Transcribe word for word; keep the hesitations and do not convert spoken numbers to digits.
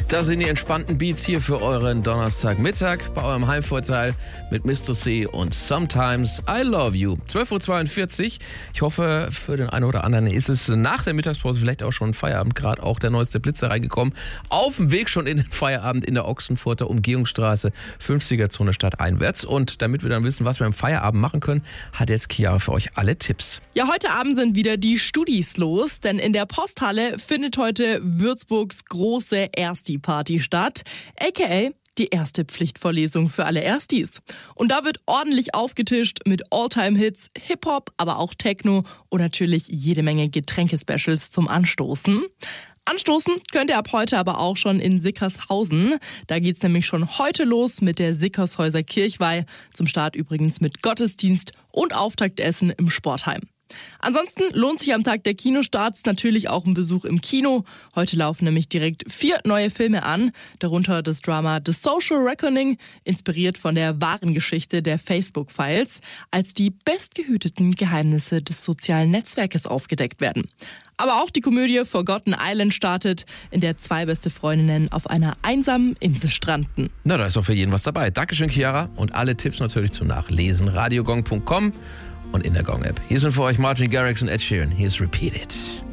Das sind die entspannten Beats hier für euren Donnerstagmittag bei eurem Heimvorteil mit Mister C und Sometimes I Love You. zwölf Uhr zweiundvierzig. Ich hoffe, für den einen oder anderen ist es nach der Mittagspause vielleicht auch schon Feierabend. Gerade auch der neueste Blitzer reingekommen. Auf dem Weg schon in den Feierabend in der Ochsenfurter Umgehungsstraße, fünfziger-Zone stadteinwärts. Und damit wir dann wissen, was wir im Feierabend machen können, hat jetzt Chiara für euch alle Tipps. Ja, heute Abend sind wieder die Studis los, denn in der Posthalle findet heute Würzburgs große Ersti-Party statt, aka die erste Pflichtvorlesung für alle Erstis. Und da wird ordentlich aufgetischt mit All-Time-Hits, Hip-Hop, aber auch Techno und natürlich jede Menge Getränke-Specials zum Anstoßen. Anstoßen könnt ihr ab heute aber auch schon in Sickershausen. Da geht's nämlich schon heute los mit der Sickershäuser Kirchweih. Zum Start übrigens mit Gottesdienst und Auftaktessen im Sportheim. Ansonsten lohnt sich am Tag der Kinostarts natürlich auch ein Besuch im Kino. Heute laufen nämlich direkt vier neue Filme an, darunter das Drama The Social Reckoning, inspiriert von der wahren Geschichte der Facebook-Files, als die bestgehüteten Geheimnisse des sozialen Netzwerkes aufgedeckt werden. Aber auch die Komödie Forgotten Island startet, in der zwei beste Freundinnen auf einer einsamen Insel stranden. Na, da ist doch für jeden was dabei. Dankeschön, Chiara. Und alle Tipps natürlich zum Nachlesen. radiogong punkt com und in der Gong-App. Hier sind für euch Martin Garrix und Ed Sheeran. Hier ist Repeat It.